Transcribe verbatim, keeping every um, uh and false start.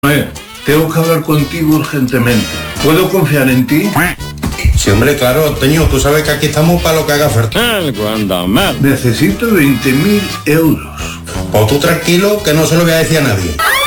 Eh, tengo que hablar contigo urgentemente. ¿Puedo confiar en ti? Sí, hombre, claro, Teño, tú sabes que aquí estamos para lo que haga falta. Necesito veinte mil euros. Pues tú tranquilo, que no se lo voy a decir a nadie.